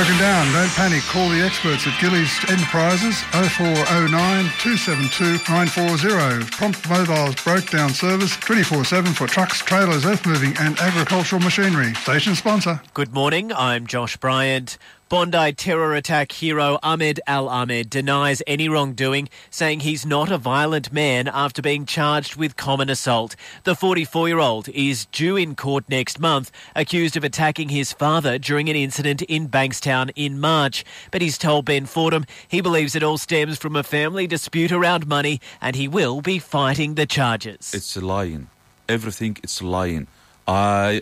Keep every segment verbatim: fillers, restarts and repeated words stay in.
broken down. Don't panic. Call the experts at Gillies Enterprises oh four oh nine, two seven two, nine four zero. Prompt Mobile's broke down service twenty-four seven for trucks, trailers, earth moving and agricultural machinery. Station sponsor. Good morning, I'm Josh Bryant. Bondi terror attack hero Ahmed Al-Ahmed denies any wrongdoing, saying he's not a violent man after being charged with common assault. The forty-four-year-old is due in court next month, accused of attacking his father during an incident in Bankstown in March. But he's told Ben Fordham he believes it all stems from a family dispute around money and he will be fighting the charges. It's lying. Everything is lying. I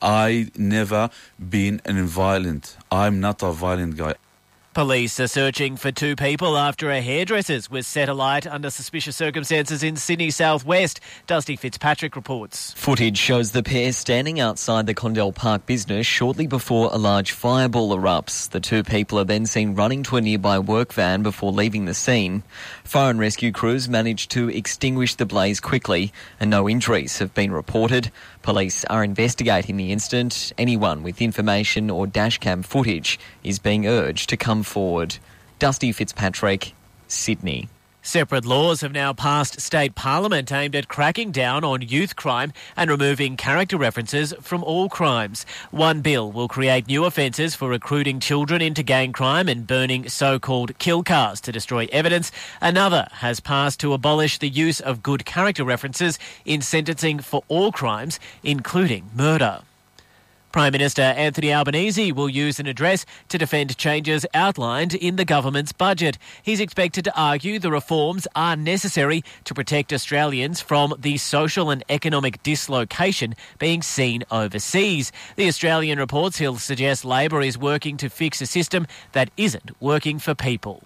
I never been an violent. I'm not a violent guy. Police are searching for two people after a hairdresser's was set alight under suspicious circumstances in Sydney southwest. Dusty Fitzpatrick reports. Footage shows the pair standing outside the Condell Park business shortly before a large fireball erupts. The two people are then seen running to a nearby work van before leaving the scene. Fire and rescue crews managed to extinguish the blaze quickly and no injuries have been reported. Police are investigating the incident. Anyone with information or dashcam footage is being urged to come forward. Dusty Fitzpatrick, Sydney. Separate laws have now passed state parliament aimed at cracking down on youth crime and removing character references from all crimes. One bill will create new offences for recruiting children into gang crime and burning so-called kill cars to destroy evidence. Another has passed to abolish the use of good character references in sentencing for all crimes, including murder. Prime Minister Anthony Albanese will use an address to defend changes outlined in the government's budget. He's expected to argue the reforms are necessary to protect Australians from the social and economic dislocation being seen overseas. The Australian reports he'll suggest Labor is working to fix a system that isn't working for people.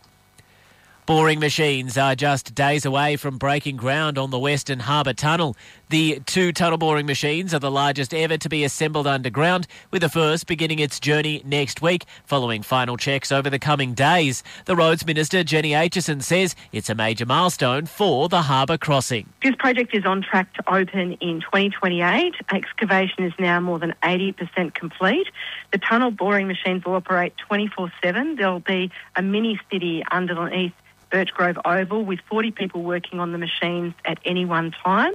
Boring machines are just days away from breaking ground on the Western Harbour Tunnel. The two tunnel boring machines are the largest ever to be assembled underground, with the first beginning its journey next week, following final checks over the coming days. The Roads Minister, Jenny Aitchison, says it's a major milestone for the harbour crossing. This project is on track to open in twenty twenty-eight. Excavation is now more than eighty percent complete. The tunnel boring machines will operate twenty-four seven. There'll be a mini city underneath Birchgrove Oval with forty people working on the machines at any one time.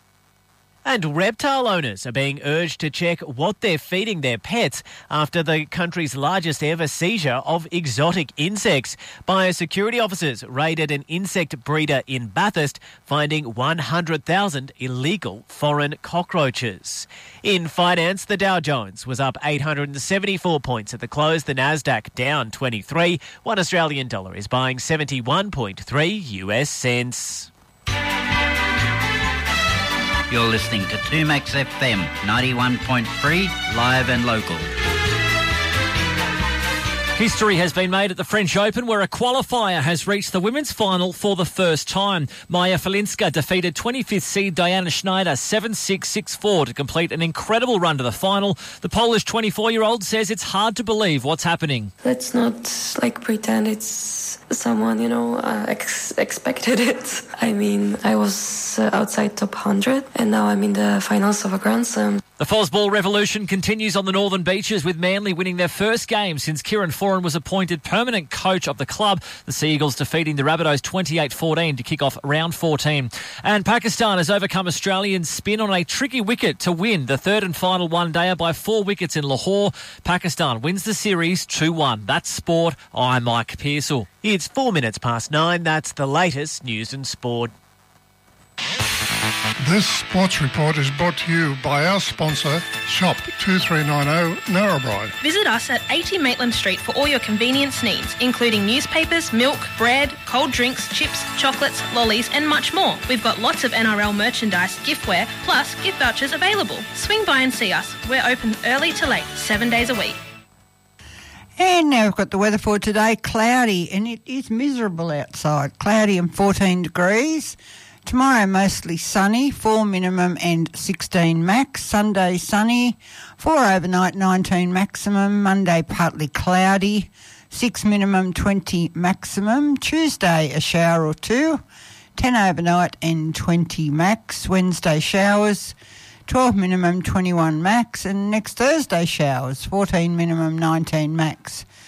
And reptile owners are being urged to check what they're feeding their pets after the country's largest ever seizure of exotic insects. Biosecurity officers raided an insect breeder in Bathurst, finding one hundred thousand illegal foreign cockroaches. In finance, the Dow Jones was up eight hundred seventy-four points at the close, the Nasdaq down twenty-three. One Australian dollar is buying seventy-one point three U S cents. You're listening to two Max F M, ninety-one point three, live and local. History has been made at the French Open, where a qualifier has reached the women's final for the first time. Maja Falinska defeated twenty-fifth seed Diana Schneider seven six, six four to complete an incredible run to the final. The Polish twenty-four-year-old says it's hard to believe what's happening. Let's not like pretend it's someone, you know, uh, ex- expected it. I mean, I was uh, outside top one hundred and now I'm in the finals of a Grand Slam. The Fosball revolution continues on the Northern Beaches, with Manly winning their first game since Kieran Foran was appointed permanent coach of the club. The Sea Eagles defeating the Rabbitohs twenty-eight fourteen to kick off round fourteen. And Pakistan has overcome Australian spin on a tricky wicket to win the third and final one-dayer by four wickets in Lahore. Pakistan wins the series two one. That's sport. I'm Mike Pearsall. It's four minutes past nine. That's the latest news and sport. This sports report is brought to you by our sponsor, Shop two three nine zero Narrabri. Visit us at eighty Maitland Street for all your convenience needs, including newspapers, milk, bread, cold drinks, chips, chocolates, lollies and much more. We've got lots of N R L merchandise, giftware, plus gift vouchers available. Swing by and see us. We're open early to late, seven days a week. And now we've got the weather for today, cloudy, and it is miserable outside, cloudy and fourteen degrees. Tomorrow mostly sunny, four minimum and sixteen max. Sunday sunny, four overnight, nineteen maximum. Monday partly cloudy, six minimum, twenty maximum. Tuesday a shower or two, ten overnight and twenty max. Wednesday showers, twelve minimum, twenty-one max. And next Thursday showers, fourteen minimum, nineteen max.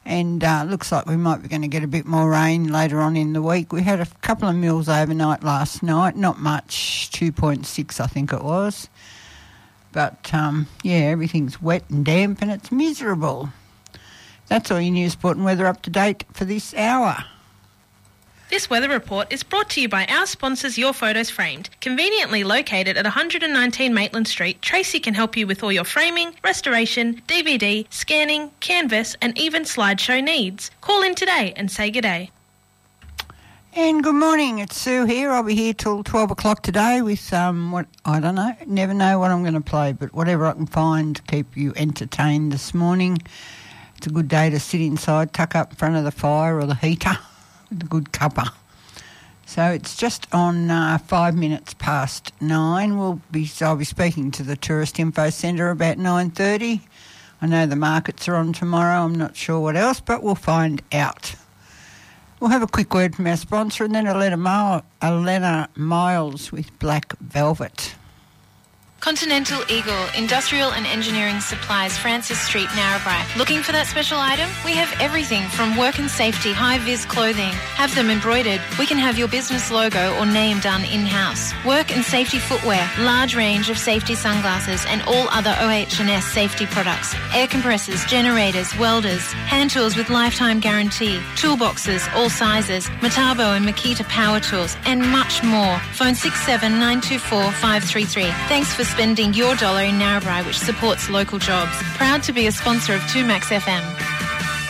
And uh, looks like we might be going to get a bit more rain later on in the week. We had a couple of mils overnight last night, not much, two point six I think it was. But, um, yeah, everything's wet and damp and it's miserable. That's all your news, sport and weather up to date for this hour. This weather report is brought to you by our sponsors, Your Photos Framed. Conveniently located at one nineteen Maitland Street, Tracy can help you with all your framing, restoration, D V D, scanning, canvas and even slideshow needs. Call in today and say good day. And good morning, it's Sue here. I'll be here till twelve o'clock today with, um, what I don't know, never know what I'm going to play, but whatever I can find to keep you entertained this morning. It's a good day to sit inside, tuck up in front of the fire or the heater. With a good cuppa. So it's just on uh, five minutes past nine. We'll be, I'll be speaking to the Tourist Info Centre about nine thirty. I know the markets are on tomorrow. I'm not sure what else, but we'll find out. We'll have a quick word from our sponsor and then Alena, Mile, Alena Miles with Black Velvet. Continental Eagle, Industrial and Engineering Supplies, Francis Street, Narrabri. Looking for that special item? We have everything from work and safety, high-vis clothing. Have them embroidered. We can have your business logo or name done in-house. Work and safety footwear, large range of safety sunglasses and all other O H and S safety products. Air compressors, generators, welders, hand tools with lifetime guarantee, toolboxes, all sizes, Metabo and Makita power tools, and much more. Phone six seven nine two four five three three. Thanks for spending your dollar in Narrabri, which supports local jobs. Proud to be a sponsor of two Max F M.